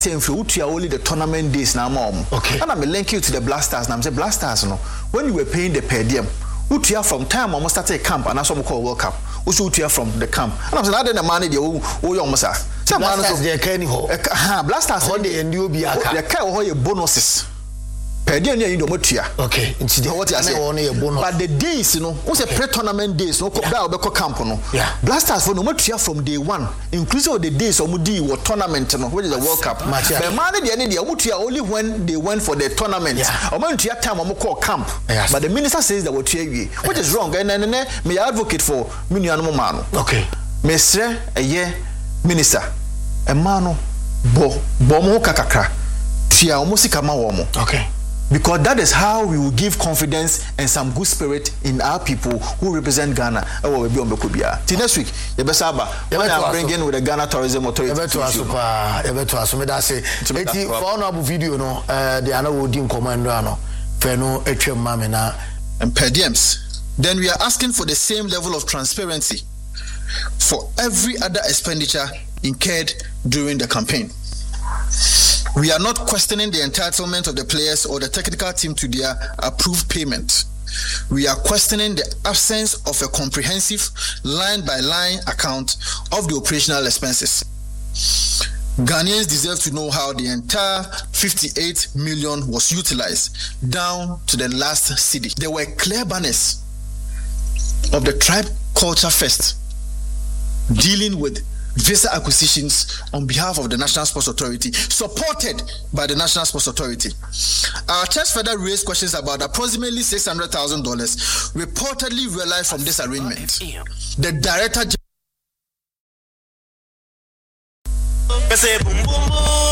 only the tournament days now, mom. Okay. And I'm link you to the Blasters. And I'm saying Blasters, no. When you were paying the per diem, utia from time almost started camp, and that's what we call World Cup. Also utia from the camp. And I'm saying I didn't manage the almost. Blasters they can ho. Blasters on the end you be a bonuses. Per diem you know mutia. Okay. What I say only a bonus. But the days, you know, what's a pre-tournament days? No, camp, no. Yeah. Blasters for no mutia from day one, inclusive of the days of Mudi or tournament, no, which is the World Cup. The money the end mutia only when they went for the tournament. Or when to time or call camp. But the minister says that what you which is wrong. And then me advocate for Miniano Mano. Okay. Mesre a year minister. A mano bomo kakakra. Tia almost kama womo. Okay. Because that is how we will give confidence and some good spirit in our people who represent Ghana. Oh, we'll be on Bekubia. Till next week, you best have bring in with the Ghana Tourism Authority. For video, no, the Anna Woodin Commander, no, Feno, Etrim Mamina, and per diems. Then we are asking for the same level of transparency for every other expenditure incurred during the campaign. We are not questioning the entitlement of the players or the technical team to their approved payment. We are questioning the absence of a comprehensive line-by-line account of the operational expenses. Ghanaians deserve to know how the entire 58 million was utilized down to the last cedi. There were clear banners of the Tribe Culture Fest dealing with visa acquisitions on behalf of the National Sports Authority, supported by the National Sports Authority. Our church further raised questions about approximately $600,000 reportedly realized from this arrangement. The director